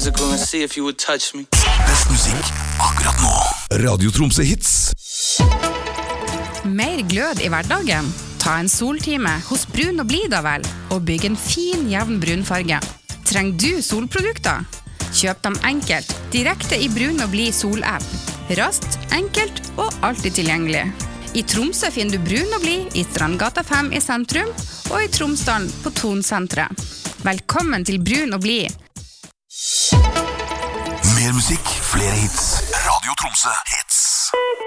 physical and see if you would touch me. Best musikk akkurat nå. Radio Tromsø Hits. Mer glød I hverdagen? Ta en soltime hos Brun og Blid da vel, og bygg en fin, jevn brunfarge. Trenger du solprodukter? Kjøp dem enkelt, direkte I Brun og Blid sol-app. Raskt, enkelt og alltid tilgjengelig. I Tromsø finner du Brun og Blid I Strandgata 5 I sentrum, og I Tromsdalen på Tonsentret. Velkommen til Brun og Blid. Mer musikk, flere hits. Radio Tromsø Hits.